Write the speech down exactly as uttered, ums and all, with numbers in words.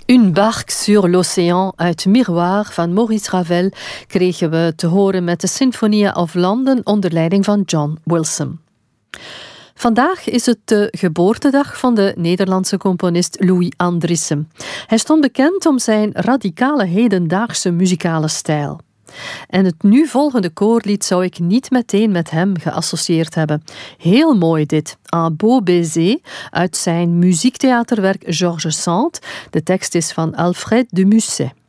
Une barque sur l'océan uit Miroir van Maurice Ravel kregen we te horen met de Symphony of London onder leiding van John Wilson. Vandaag is het de geboortedag van de Nederlandse componist Louis Andriessen. Hij stond bekend om zijn radicale hedendaagse muzikale stijl. En het nu volgende koorlied zou ik niet meteen met hem geassocieerd hebben. Heel mooi dit, Un beau baiser, uit zijn muziektheaterwerk Georges Sand. De tekst is van Alfred de Musset.